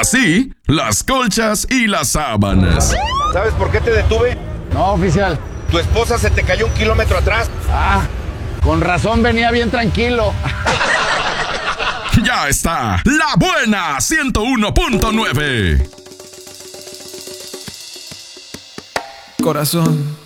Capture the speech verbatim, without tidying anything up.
Así, las colchas y las sábanas. ¿Sabes por qué te detuve? No, oficial. Tu esposa se te cayó un kilómetro atrás. Ah, con razón venía bien tranquilo. Ya está, La Buena ciento uno punto nueve. Corazón,